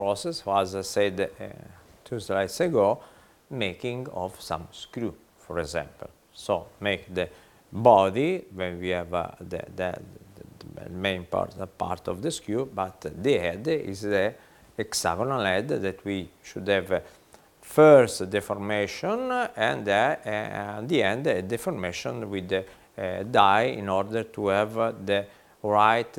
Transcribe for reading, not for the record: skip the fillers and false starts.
process was, as I said 2 slides ago, making of some screw, for example. So make the body when we have the main part of the screw, but the head is the hexagonal head that we should have first deformation and at the end a deformation with the die in order to have the right